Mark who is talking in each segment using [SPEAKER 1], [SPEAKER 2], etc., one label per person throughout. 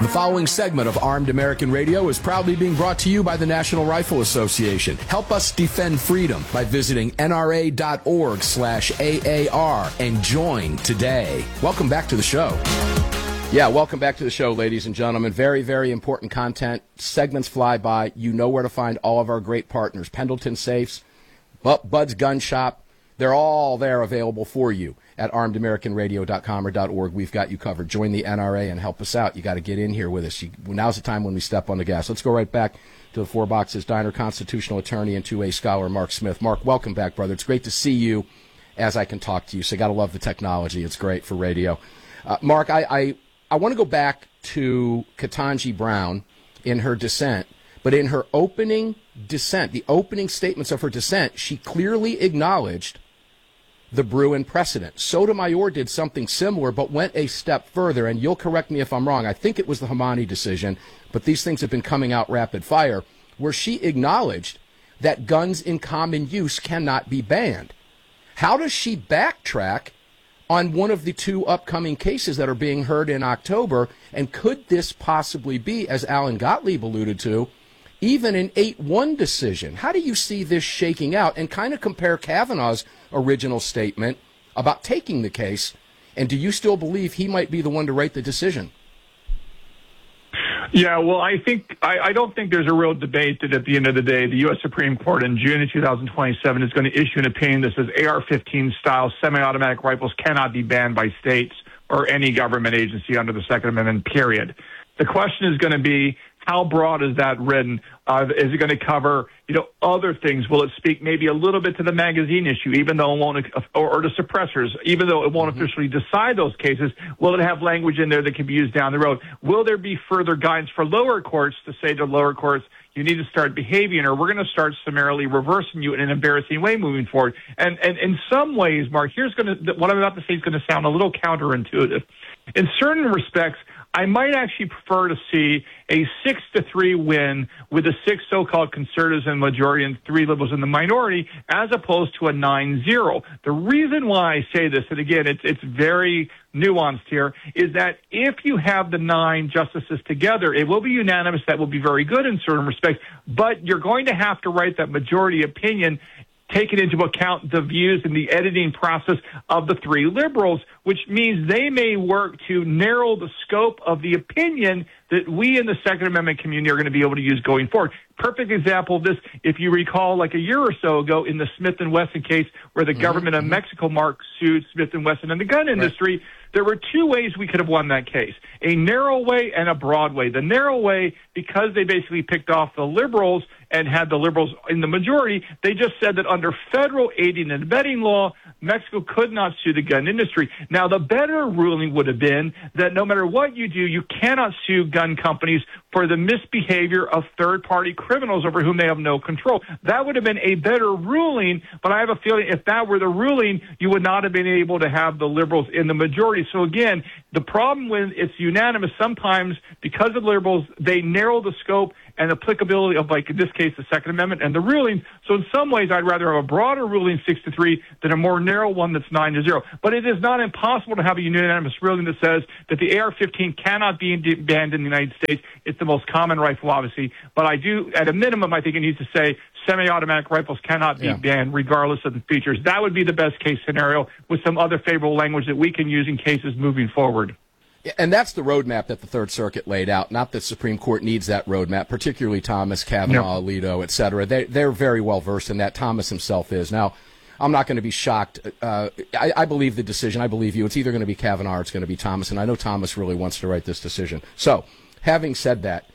[SPEAKER 1] The following segment of Armed American Radio is proudly being brought to you by the National Rifle Association. Help us defend freedom by visiting nra.org/AAR and join today. Welcome back to the show. Yeah, welcome back to the show, ladies and gentlemen. Very, very important content. Segments fly by. You know where to find all of our great partners. Pendleton Safes, Bud's Gun Shop. They're all there available for you at armedamericanradio.com or .org. We've got you covered. Join the NRA and help us out. You got to get in here with us. Now's the time when we step on the gas. Let's go right back to the Four Boxes Diner constitutional attorney and 2A scholar Mark Smith. Mark, welcome back, brother. It's great to see you as I can talk to you. So you got to love the technology. It's great for radio. Mark, I want to go back to Ketanji Brown in her dissent, but in her opening dissent, the opening statements of her dissent, she clearly acknowledged the Bruen precedent. Sotomayor did something similar, but went a step further, and you'll correct me if I'm wrong. I think it was the Hamani decision, but these things have been coming out rapid fire, where she acknowledged that guns in common use cannot be banned. How does she backtrack on one of the two upcoming cases that are being heard in October, and could this possibly be, as Alan Gottlieb alluded to, even an 8-1 decision? How do you see this shaking out, and kind of compare Kavanaugh's original statement about taking the case, and do you still believe he might be the one to write the decision?
[SPEAKER 2] Yeah, well, I don't think there's a real debate that at the end of the day, the U.S. Supreme Court in June of 2027 is going to issue an opinion that says AR-15 style semi-automatic rifles cannot be banned by states or any government agency under the Second Amendment, period. The question is going to be, how broad is that written? Is it going to cover, other things? Will it speak maybe a little bit to the magazine issue, even though it won't, or to suppressors, even though it won't officially decide those cases? Will it have language in there that can be used down the road? Will there be further guidance for lower courts to say to lower courts, you need to start behaving, or we're going to start summarily reversing you in an embarrassing way moving forward? And in some ways, Mark, what I'm about to say is going to sound a little counterintuitive. In certain respects, I might actually prefer to see a 6-3 win with the 6 so-called conservatives in the majority and 3 liberals in the minority, as opposed to a 9-0. The reason why I say this, and again, it's very nuanced here, is that if you have the 9 justices together, it will be unanimous. That will be very good in certain respects, but you're going to have to write that majority opinion taking into account the views and the editing process of the 3 liberals, which means they may work to narrow the scope of the opinion that we in the Second Amendment community are going to be able to use going forward. Perfect example of this, if you recall, like a year or so ago in the Smith & Wesson case where the government of Mexico, Mark, sued Smith & Wesson and the gun industry, there were 2 ways we could have won that case, a narrow way and a broad way. The narrow way, because they basically picked off the liberals and had the liberals in the majority, they just said that under federal aiding and abetting law, Mexico could not sue the gun industry. Now, the better ruling would have been that no matter what you do, you cannot sue gun companies for the misbehavior of third-party criminals over whom they have no control. That would have been a better ruling, but I have a feeling if that were the ruling, you would not have been able to have the liberals in the majority. So again, the problem when it's unanimous, sometimes because of liberals, they narrow the scope and applicability of, like in this case, the Second Amendment and the ruling. So in some ways, I'd rather have a broader ruling 6-3 than a more narrow one that's 9-0. But it is not impossible to have a unanimous ruling that says that the AR-15 cannot be banned in the United States. It's the most common rifle, obviously. But I do, at a minimum, I think it needs to say semi-automatic rifles cannot be banned regardless of the features. That would be the best case scenario with some other favorable language that we can use in cases moving forward.
[SPEAKER 1] And that's the roadmap that the Third Circuit laid out. Not that the Supreme Court needs that roadmap, particularly Thomas, Kavanaugh, Alito, et cetera. They're very well versed in that. Thomas himself is. Now, I'm not going to be shocked. I believe the decision. I believe you. It's either going to be Kavanaugh or it's going to be Thomas, and I know Thomas really wants to write this decision. So, having said that,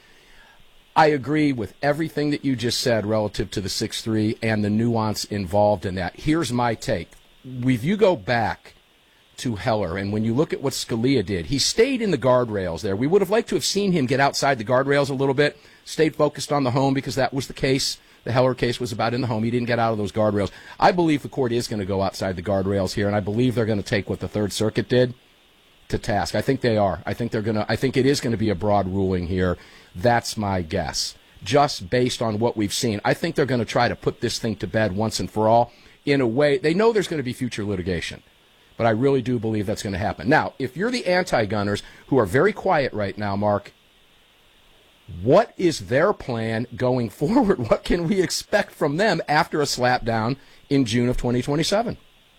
[SPEAKER 1] I agree with everything that you just said relative to the 6-3 and the nuance involved in that. Here's my take. If you go back to Heller, and when you look at what Scalia did, he stayed in the guardrails there. We would have liked to have seen him get outside the guardrails a little bit, stayed focused on the home because that was the case. The Heller case was about in the home. He didn't get out of those guardrails. I believe the court is going to go outside the guardrails here, and I believe they're going to take what the Third Circuit did to task. I think they are. I think it is going to be a broad ruling here. That's my guess, just based on what we've seen. I think they're going to try to put this thing to bed once and for all in a way. They know there's going to be future litigation, but I really do believe that's going to happen. Now, if you're the anti-gunners who are very quiet right now, Mark, What is their plan going forward? What can we expect from them after a slapdown in June of 2027?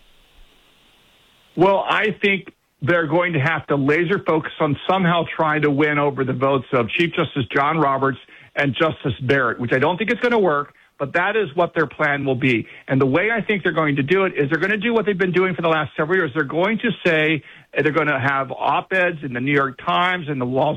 [SPEAKER 2] Well, I think they're going to have to laser focus on somehow trying to win over the votes of Chief Justice John Roberts and Justice Barrett, which I don't think is going to work, but that is what their plan will be. And the way I think they're going to do it is they're going to do what they've been doing for the last several years. They're going to say they're going to have op-eds in the New York Times and well,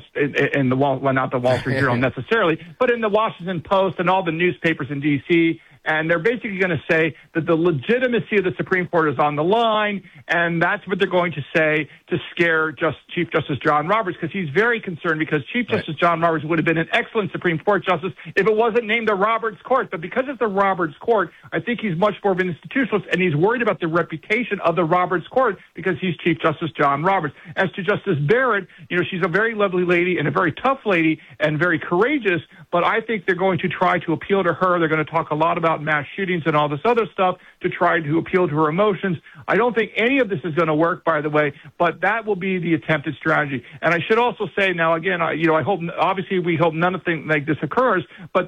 [SPEAKER 2] not the Wall Street Journal necessarily, but in the Washington Post and all the newspapers in D.C., and they're basically going to say that the legitimacy of the Supreme Court is on the line, and that's what they're going to say to scare Chief Justice John Roberts, because he's very concerned, because Chief Justice John Roberts would have been an excellent Supreme Court justice if it wasn't named the Roberts Court. But because it's the Roberts Court, I think he's much more of an institutionalist, and he's worried about the reputation of the Roberts Court because he's Chief Justice John Roberts. As to Justice Barrett, she's a very lovely lady and a very tough lady and very courageous, but I think they're going to try to appeal to her. They're going to talk a lot about mass shootings and all this other stuff to try to appeal to her emotions. I don't think any of this is going to work, by the way, but that will be the attempted strategy. And I should also say now, again, I hope, obviously we hope none of things like this occurs, but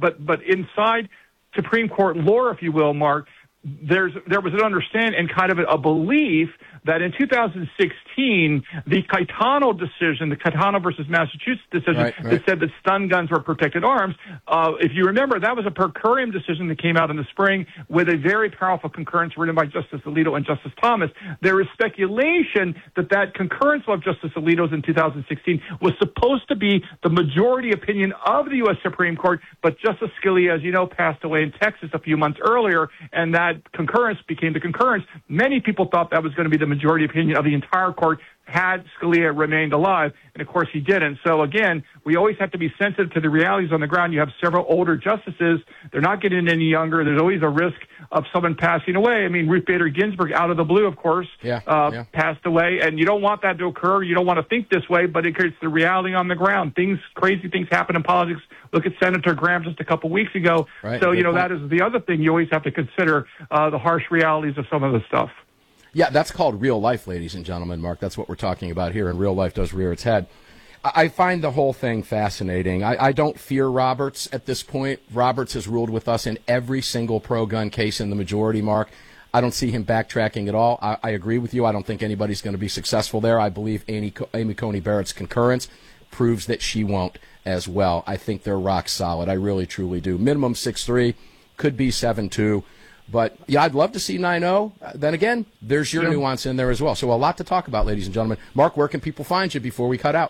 [SPEAKER 2] inside Supreme Court lore, if you will, Mark, there was an understanding and kind of a belief that in 2016, the Caetano decision, the Caetano versus Massachusetts decision that said that stun guns were protected arms, if you remember, that was a per curiam decision that came out in the spring with a very powerful concurrence written by Justice Alito and Justice Thomas. There is speculation that concurrence of Justice Alito's in 2016 was supposed to be the majority opinion of the U.S. Supreme Court, but Justice Scalia, as you know, passed away in Texas a few months earlier, and that concurrence became the concurrence. Many people thought that was going to be the majority opinion of the entire court had Scalia remained alive, and of course he didn't. So again, we always have to be sensitive to the realities on the ground. You have several older justices. They're not getting any younger. There's always a risk of someone passing away. I mean, Ruth Bader Ginsburg, out of the blue, of course, passed away, and you don't want that to occur. You don't want to think this way, but it's the reality on the ground. Crazy things happen in politics. Look at Senator Graham just a couple weeks ago. Right. So, that is the other thing you always have to consider, the harsh realities of some of the stuff.
[SPEAKER 1] Yeah, that's called real life, ladies and gentlemen, Mark. That's what we're talking about here, and real life does rear its head. I find the whole thing fascinating. I don't fear Roberts at this point. Roberts has ruled with us in every single pro-gun case in the majority, Mark. I don't see him backtracking at all. I agree with you. I don't think anybody's going to be successful there. I believe Amy Coney Barrett's concurrence proves that she won't as well. I think they're rock solid. I really, truly do. Minimum 6'3", could be 7'2". But, yeah, I'd love to see 9-0. Then again, there's your nuance in there as well. So a lot to talk about, ladies and gentlemen. Mark, where can people find you before we cut out?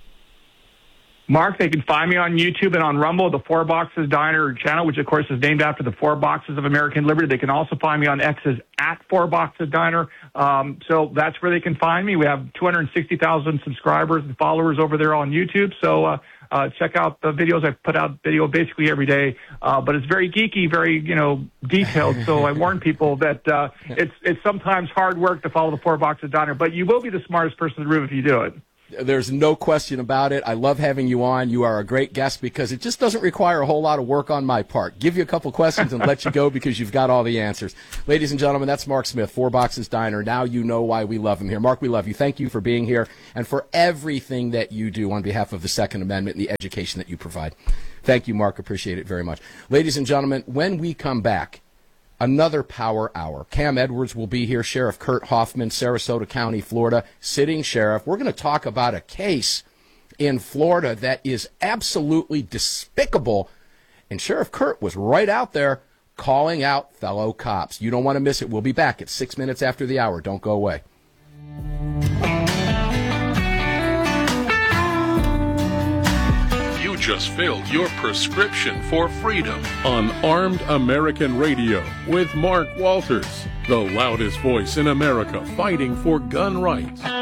[SPEAKER 2] Mark, they can find me on YouTube and on Rumble, the Four Boxes Diner channel, which, of course, is named after the Four Boxes of American Liberty. They can also find me on X's at Four Boxes Diner. So that's where they can find me. We have 260,000 subscribers and followers over there on YouTube. So check out the videos. I put out video basically every day, but it's very geeky, very detailed. So I warn people that it's sometimes hard work to follow the Four Boxes Diner, but you will be the smartest person in the room if you do it.
[SPEAKER 1] There's no question about it. I love having you on. You are a great guest because it just doesn't require a whole lot of work on my part. Give you a couple questions and let you go because you've got all the answers. Ladies and gentlemen, that's Mark Smith, Four Boxes Diner. Now you know why we love him here. Mark, we love you. Thank you for being here and for everything that you do on behalf of the Second Amendment and the education that you provide. Thank you, Mark. Appreciate it very much. Ladies and gentlemen, when we come back, another Power Hour. Cam Edwards will be here, Sheriff Kurt Hoffman, Sarasota County, Florida, sitting sheriff. We're going to talk about a case in Florida that is absolutely despicable, and Sheriff Kurt was right out there calling out fellow cops. You don't want to miss it. We'll be back at 6 minutes after the hour. Don't go away.
[SPEAKER 3] Just filled your prescription for freedom on Armed American Radio with Mark Walters, the loudest voice in America fighting for gun rights.